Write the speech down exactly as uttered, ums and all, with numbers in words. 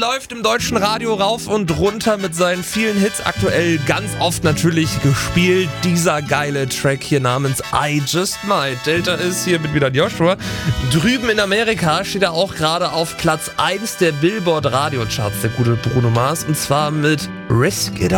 läuft im deutschen Radio rauf und runter mit seinen vielen Hits. Aktuell ganz oft natürlich gespielt. Dieser geile Track hier namens I Just Might. Delta ist hier mit wieder Joshua. Drüben in Amerika steht er auch gerade auf Platz eins der Billboard Radiocharts, der gute Bruno Mars. Und zwar mit Risk It